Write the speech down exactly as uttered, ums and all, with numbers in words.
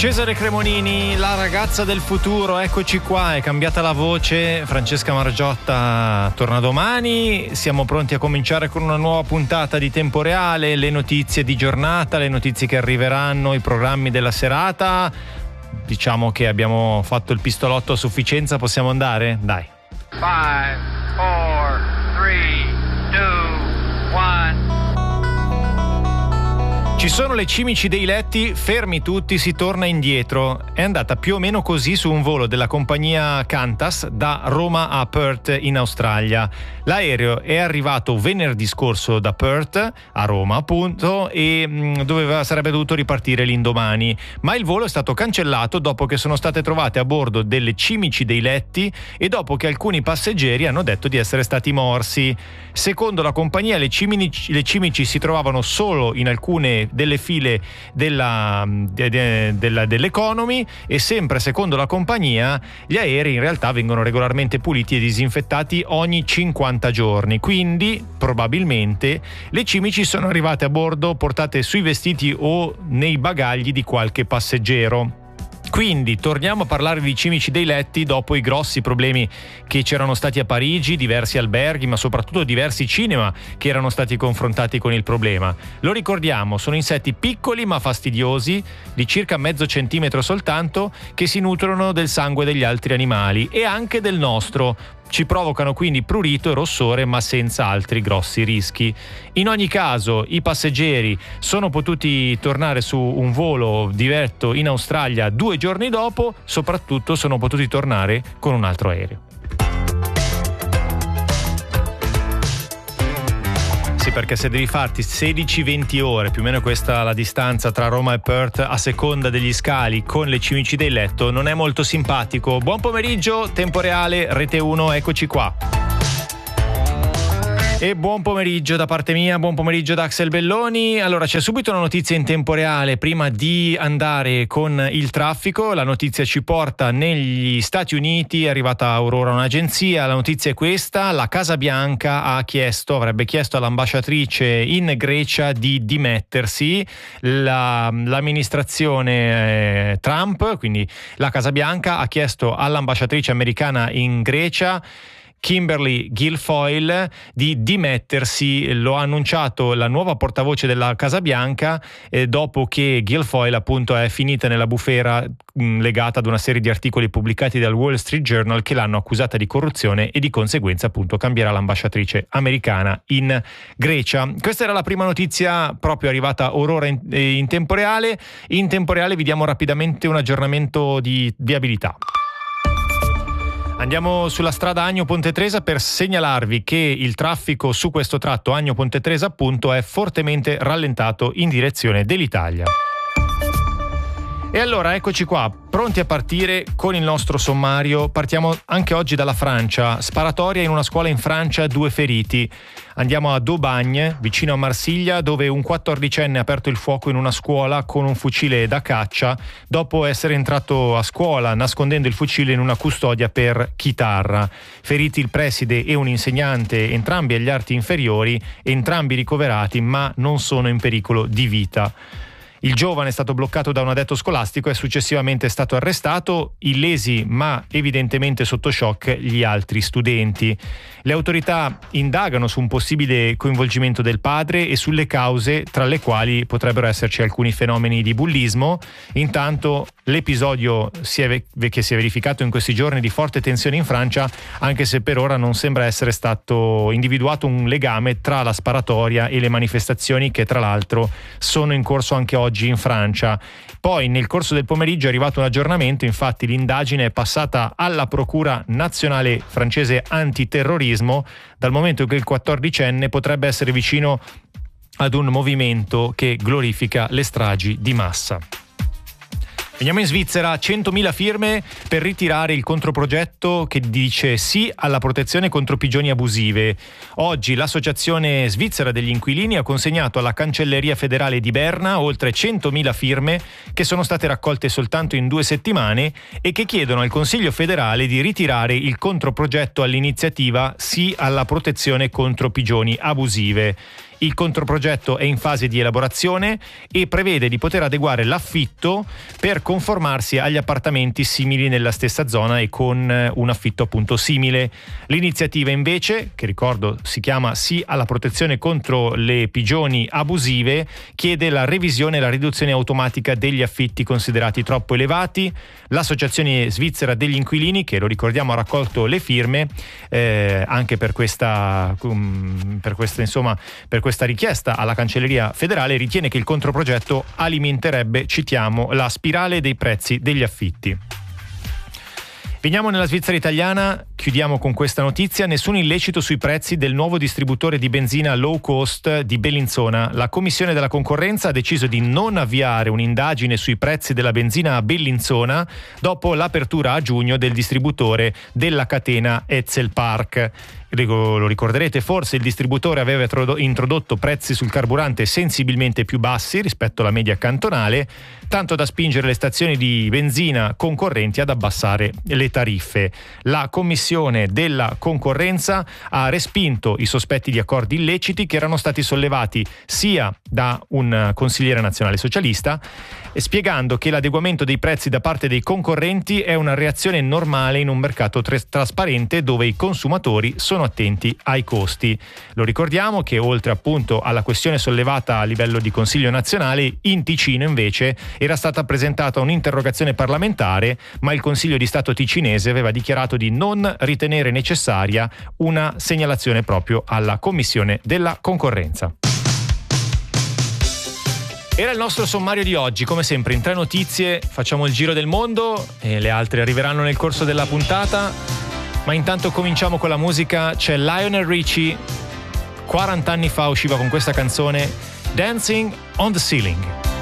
Cesare Cremonini, la ragazza del futuro, eccoci qua, è cambiata la voce. Francesca Margiotta torna domani, siamo pronti a cominciare con una nuova puntata di Tempo Reale, le notizie di giornata, le notizie che arriveranno, i programmi della serata. Diciamo che abbiamo fatto il pistolotto a sufficienza, possiamo andare? Dai. five, four, three, two, one. Ci sono le cimici dei letti, fermi tutti, si torna indietro. È andata più o meno così su un volo della compagnia Qantas da Roma a Perth in Australia. L'aereo è arrivato venerdì scorso da Perth a Roma, appunto, e mh, doveva, sarebbe dovuto ripartire l'indomani, ma il volo è stato cancellato dopo che sono state trovate a bordo delle cimici dei letti e dopo che alcuni passeggeri hanno detto di essere stati morsi. Secondo la compagnia le cimici, le cimici si trovavano solo in alcune delle file della, de, de, della, dell'economy, e sempre secondo la compagnia gli aerei in realtà vengono regolarmente puliti e disinfettati ogni cinquanta giorni, quindi probabilmente le cimici sono arrivate a bordo portate sui vestiti o nei bagagli di qualche passeggero. Quindi torniamo a parlare di cimici dei letti dopo i grossi problemi che c'erano stati a Parigi, diversi alberghi, ma soprattutto diversi cinema che erano stati confrontati con il problema. Lo ricordiamo, sono insetti piccoli ma fastidiosi, di circa mezzo centimetro soltanto, che si nutrono del sangue degli altri animali e anche del nostro. Ci provocano quindi prurito e rossore, ma senza altri grossi rischi. In ogni caso, i passeggeri sono potuti tornare su un volo diretto in Australia due giorni dopo, soprattutto sono potuti tornare con un altro aereo. Sì, perché se devi farti sedici venti ore, più o meno questa la distanza tra Roma e Perth, a seconda degli scali con le cimici del letto, non è molto simpatico. Buon pomeriggio, Tempo Reale, Rete uno, eccoci qua. E buon pomeriggio da parte mia, buon pomeriggio da Axel Belloni. Allora, c'è subito una notizia in tempo reale prima di andare con il traffico. La notizia ci porta negli Stati Uniti, è arrivata ora un'agenzia, la notizia è questa: la Casa Bianca ha chiesto, avrebbe chiesto all'ambasciatrice in Grecia di dimettersi. La, l'amministrazione eh, Trump, quindi la Casa Bianca, ha chiesto all'ambasciatrice americana in Grecia, Kimberly Guilfoyle, di dimettersi. Lo ha annunciato la nuova portavoce della Casa Bianca eh, dopo che Guilfoyle appunto è finita nella bufera mh, legata ad una serie di articoli pubblicati dal Wall Street Journal che l'hanno accusata di corruzione e di conseguenza appunto cambierà l'ambasciatrice americana in Grecia. Questa era la prima notizia proprio arrivata orora in, in tempo reale. In tempo reale vi diamo rapidamente un aggiornamento di viabilità. Andiamo sulla strada Agno-Ponte Tresa per segnalarvi che il traffico su questo tratto Agno-Ponte Tresa appunto è fortemente rallentato in direzione dell'Italia. E allora eccoci qua, pronti a partire con il nostro sommario. Partiamo anche oggi dalla Francia. Sparatoria in una scuola in Francia, due feriti. Andiamo a Daubagne, vicino a Marsiglia, dove un quattordicenne ha aperto il fuoco in una scuola con un fucile da caccia dopo essere entrato a scuola nascondendo il fucile in una custodia per chitarra. Feriti il preside e un insegnante, entrambi agli arti inferiori, entrambi ricoverati, ma non sono in pericolo di vita. Il giovane è stato bloccato da un addetto scolastico e successivamente è stato arrestato, illesi ma evidentemente sotto shock gli altri studenti. Le autorità indagano su un possibile coinvolgimento del padre e sulle cause, tra le quali potrebbero esserci alcuni fenomeni di bullismo. Intanto l'episodio si è, che si è verificato in questi giorni di forte tensione in Francia, anche se per ora non sembra essere stato individuato un legame tra la sparatoria e le manifestazioni che tra l'altro sono in corso anche oggi in Francia. Poi nel corso del pomeriggio è arrivato un aggiornamento, infatti l'indagine è passata alla Procura Nazionale Francese Antiterrorismo, dal momento che il quattordicenne potrebbe essere vicino ad un movimento che glorifica le stragi di massa. Veniamo in Svizzera, centomila firme per ritirare il controprogetto che dice sì alla protezione contro pigioni abusive. Oggi l'Associazione Svizzera degli Inquilini ha consegnato alla Cancelleria Federale di Berna oltre centomila firme che sono state raccolte soltanto in due settimane e che chiedono al Consiglio federale di ritirare il controprogetto all'iniziativa sì alla protezione contro pigioni abusive. Il controprogetto è in fase di elaborazione e prevede di poter adeguare l'affitto per conformarsi agli appartamenti simili nella stessa zona e con un affitto appunto simile. L'iniziativa invece, che ricordo si chiama Sì alla protezione contro le pigioni abusive, chiede la revisione e la riduzione automatica degli affitti considerati troppo elevati. L'associazione svizzera degli inquilini, che lo ricordiamo ha raccolto le firme eh, anche per questa, um, per questa insomma per questa richiesta alla Cancelleria federale, ritiene che il controprogetto alimenterebbe, citiamo, la spirale dei prezzi degli affitti. Veniamo nella Svizzera italiana, chiudiamo con questa notizia: nessun illecito sui prezzi del nuovo distributore di benzina low cost di Bellinzona. La Commissione della Concorrenza ha deciso di non avviare un'indagine sui prezzi della benzina a Bellinzona dopo l'apertura a giugno del distributore della catena Etzel Park. Lo ricorderete forse, il distributore aveva introdotto prezzi sul carburante sensibilmente più bassi rispetto alla media cantonale, tanto da spingere le stazioni di benzina concorrenti ad abbassare le tariffe. La Commissione della Concorrenza ha respinto i sospetti di accordi illeciti che erano stati sollevati sia da un consigliere nazionale socialista, spiegando che l'adeguamento dei prezzi da parte dei concorrenti è una reazione normale in un mercato tr- trasparente dove i consumatori sono attenti ai costi. Lo ricordiamo che oltre appunto alla questione sollevata a livello di Consiglio nazionale, in Ticino invece era stata presentata un'interrogazione parlamentare, ma il Consiglio di Stato ticinese aveva dichiarato di non ritenere necessaria una segnalazione proprio alla Commissione della Concorrenza. Era il nostro sommario di oggi, come sempre in tre notizie facciamo il giro del mondo e le altre arriveranno nel corso della puntata, ma intanto cominciamo con la musica. C'è Lionel Richie, quaranta anni fa usciva con questa canzone, Dancing on the Ceiling.